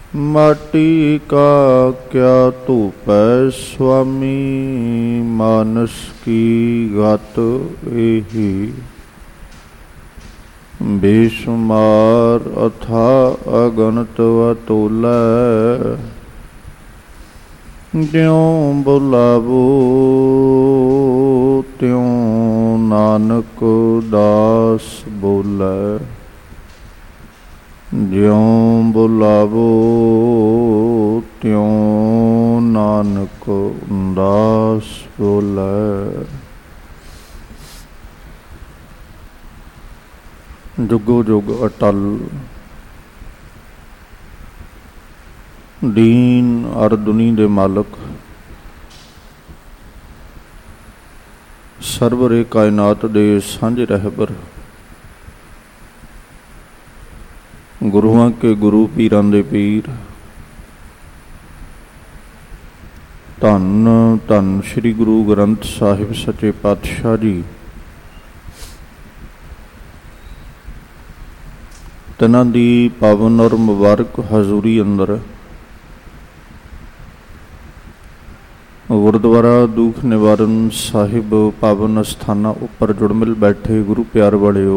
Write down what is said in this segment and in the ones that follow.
माटी का क्या धूपै स्वामी, मानस की गत एही। बेशुमार अथा अगणत अतोलै, ज्यों बुलावो त्यों नानक दास बोलै। ज्यों बुलावो त्यों नानक दास बोलै। जुगो जुग अटल दीन अर दुनी दे मालक, सरवरे कायनात दे सांझे रहबर, गुरुआं के गुरु पीरां दे पीर, धन धन श्री गुरु ग्रंथ साहिब सच्चे पातशाह जी, तिन्हां दी पावन और मुबारक हजूरी अंदर गुरुद्वारा दुख निवारण साहिब पावन अस्थाना उपर जुड़मिल बैठे गुरु प्यार वालिओ,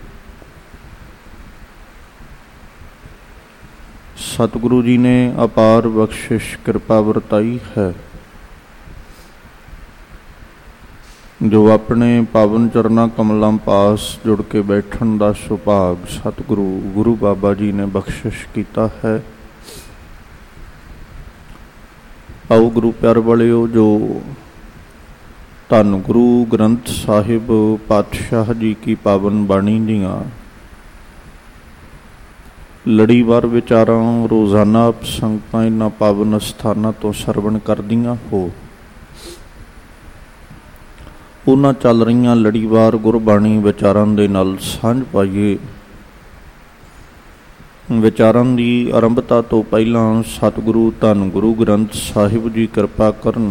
सतगुरु जी ने अपार बख्शिश कृपा वरताई है, जो अपने पावन चरना कमलों पास जुड़ के बैठन का सुभाग सतगुरु गुरु बाबा जी ने बख्शिश किया है। आओ गुरु प्यार वालिओ, जो धन गुरु ग्रंथ साहिब पातशाह जी की पावन बाणी दियां लड़ीवार विचारां रोज़ाना आप संगतां इन्हां पावन अस्थानां तो सरवण करदियां हो, उन्हां चल रहीआं लड़ीवार गुरबाणी विचारां दे नाल सांझ पाईए। विचारां दी आरंभता तो पहलां सतगुरु धन गुरु ग्रंथ साहिब जी कृपा करन,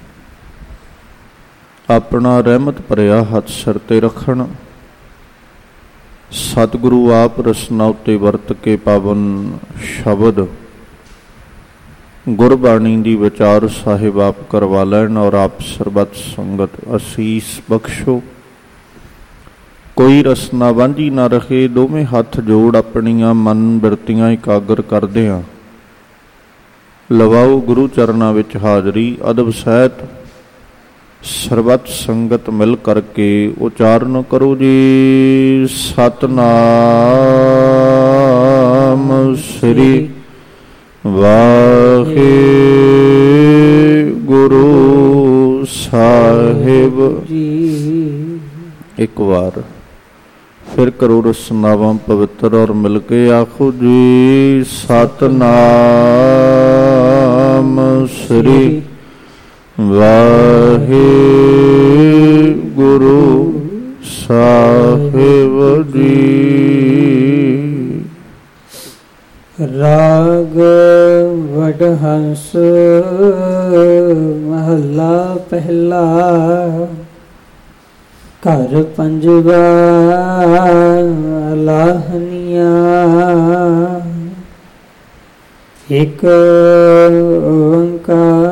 अपना रहमत भरिया हथ सिर ते रखण। सतगुरु आप रसना उत्ते वरत के पावन शब्द गुरबाणी दी विचार साहिब आप करवा लैन और आप सरबत संगत असीस बख्शो। कोई रसना वांझी ना रखे, दोवें हथ जोड़ अपनियां मन बिरतियां एकागर करदिआं लवाओ गुरु चरना विच हाजरी। अदब सहित सरबत संगत मिल करके उचारण करो जी सतनाम श्री वाहे गुरु साहिब जी। एक बार फिर करो रसनावां पवित्र और मिल के आखो जी सतनाम श्री वाहे गुरु साहिब जी। राग वडहंस महला पहला, घर पंजवा लाहनिया। एक ओंकार